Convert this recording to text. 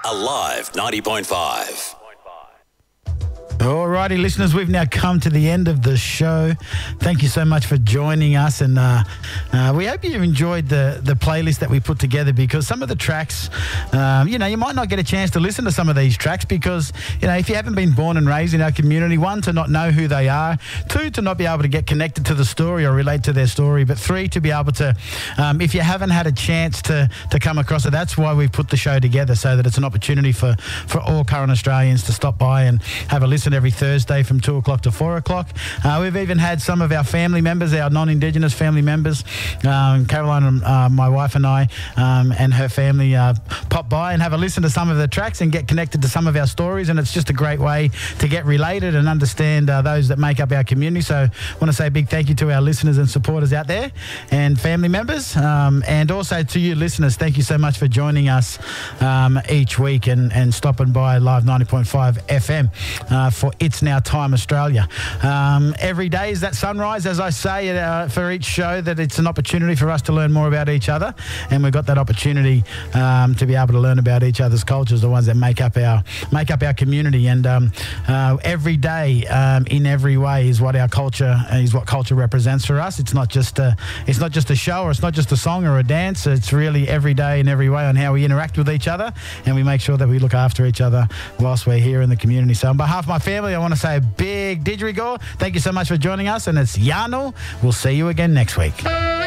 Alive 90.5. Alrighty, listeners, we've now come to the end of the show. Thank you so much for joining us, and we hope you enjoyed the playlist that we put together, because some of the tracks, you might not get a chance to listen to some of these tracks because, if you haven't been born and raised in our community, one, to not know who they are, two, to not be able to get connected to the story or relate to their story, but three, to be able to, if you haven't had a chance to come across it, that's why we've put the show together, so that it's an opportunity for all current Australians to stop by and have a listen every Thursday from 2 o'clock to 4 o'clock. We've even had some of our family members, our non-Indigenous family members, Caroline, my wife and I, and her family pop by and have a listen to some of the tracks and get connected to some of our stories, and it's just a great way to get related and understand those that make up our community. So I want to say a big thank you to our listeners and supporters out there and family members, and also to you listeners, thank you so much for joining us each week and stopping by Live 90.5 FM for It's Now Time Australia. Every day is that sunrise, as I say for each show, that it's an opportunity for us to learn more about each other, and we've got that opportunity to be able to learn about each other's cultures, the ones that make up our community. And every day, in every way, is what culture represents for us. It's not just a show, or it's not just a song or a dance. It's really every day in every way on how we interact with each other, and we make sure that we look after each other whilst we're here in the community. So on behalf of my family, I want to say a big didgeridoo. Thank you so much for joining us, and it's Yano. We'll see you again next week.